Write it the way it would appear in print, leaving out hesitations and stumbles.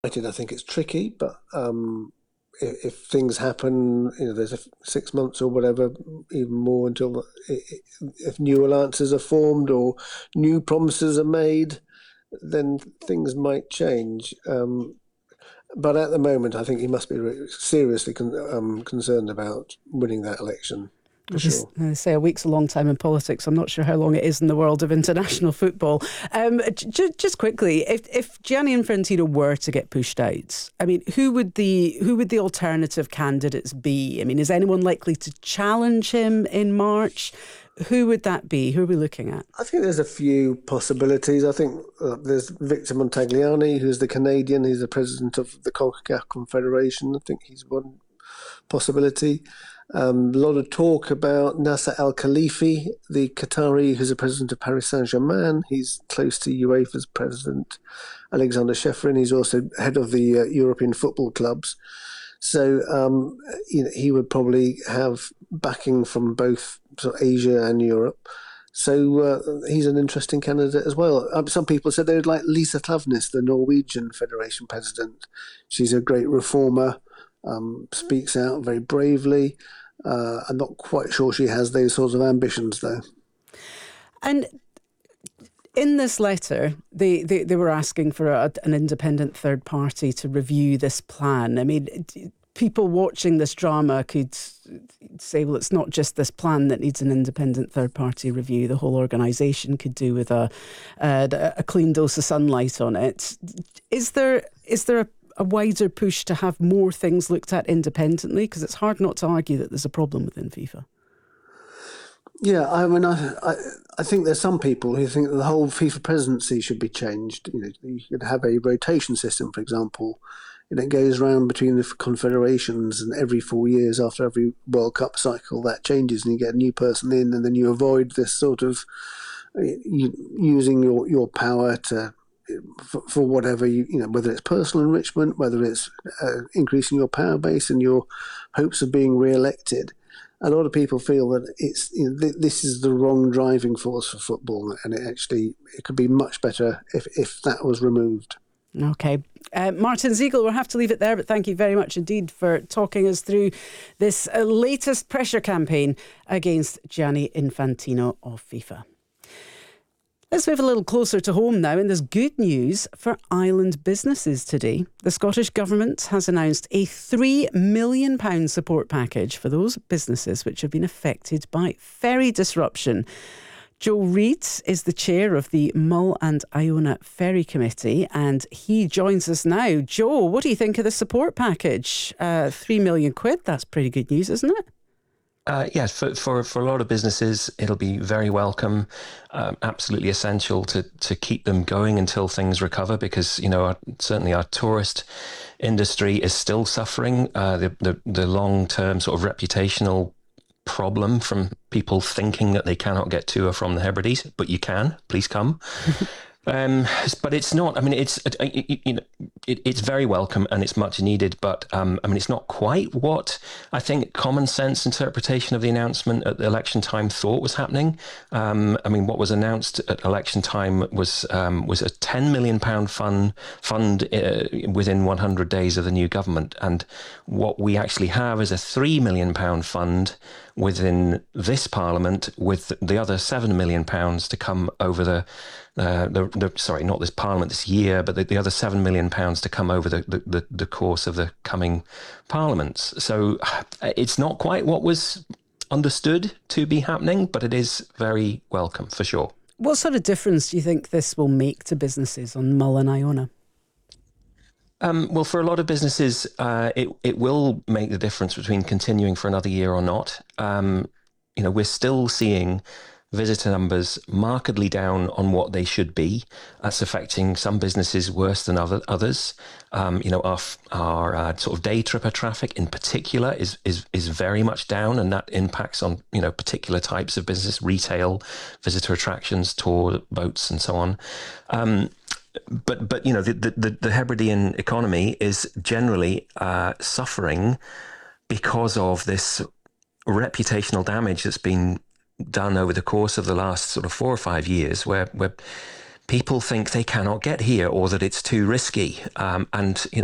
I think it's tricky, but if things happen, there's 6 months or whatever, even more until if new alliances are formed or new promises are made, then things might change. But at the moment, I think he must be seriously concerned about winning that election, for sure. They say a week's a long time in politics. I'm not sure how long it is in the world of international football. Just quickly, if Gianni Infantino were to get pushed out, I mean, who would the alternative candidates be? I mean, is anyone likely to challenge him in March? Who would that be? Who are we looking at? I think there's a few possibilities. I think there's Victor Montagliani, who's the Canadian. He's the president of the CONCACAF Confederation. I think he's one possibility. A lot of talk about Nasser Al Khalifi, the Qatari who's the president of Paris Saint-Germain. He's close to UEFA's president, Alexander Shefrin. He's also head of the European football clubs. So he would probably have backing from both sort of Asia and Europe. So he's an interesting candidate as well. Some people said they would like Lisa Klaveness, the Norwegian Federation president. She's a great reformer, speaks out very bravely. I'm not quite sure she has those sorts of ambitions, though. And in this letter, they were asking for an independent third party to review this plan. I mean, people watching this drama could say, well, it's not just this plan that needs an independent third party review. The whole organisation could do with a clean dose of sunlight on it. Is there a wider push to have more things looked at independently? Because it's hard not to argue that there's a problem within FIFA. Yeah, I mean, I think there's some people who think that the whole FIFA presidency should be changed. You could have a rotation system, for example. It goes around between the confederations, and every 4 years after every World Cup cycle, that changes, and you get a new person in, and then you avoid this sort of using your power to for whatever whether it's personal enrichment, whether it's increasing your power base and your hopes of being re-elected. A lot of people feel that this is the wrong driving force for football, and it could be much better if that was removed. Okay. Martin Ziegel, we'll have to leave it there, but thank you very much indeed for talking us through this latest pressure campaign against Gianni Infantino of FIFA. Let's move a little closer to home now, and there's good news for island businesses today. The Scottish Government has announced a £3 million support package for those businesses which have been affected by ferry disruption. Joe Reid is the chair of the Mull and Iona Ferry Committee, and he joins us now. Joe, what do you think of the support package? £3 million, that's pretty good news, isn't it? Yes, for a lot of businesses, it'll be very welcome, absolutely essential to keep them going until things recover, because, certainly our tourist industry is still suffering the long-term sort of reputational problem from people thinking that they cannot get to or from the Hebrides, but you can. Please come. But it's not. I mean, it's very welcome and it's much needed. But it's not quite what I think common sense interpretation of the announcement at the election time thought was happening. What was announced at election time was a £10 million fund within 100 days of the new government, and what we actually have is a £3 million fund within this Parliament, with the other £7 million to come over sorry, not this Parliament this year, but the other £7 million to come over the course of the coming Parliaments. So it's not quite what was understood to be happening, but it is very welcome for sure. What sort of difference do you think this will make to businesses on Mull and Iona? Well, for a lot of businesses, it will make the difference between continuing for another year or not. We're still seeing visitor numbers markedly down on what they should be. That's affecting some businesses worse than others. Our sort of day tripper traffic in particular is very much down, and that impacts on particular types of business, retail, visitor attractions, tour boats, and so on. But the Hebridean economy is generally suffering because of this reputational damage that's been done over the course of the last sort of 4 or 5 years, where people think they cannot get here or that it's too risky. And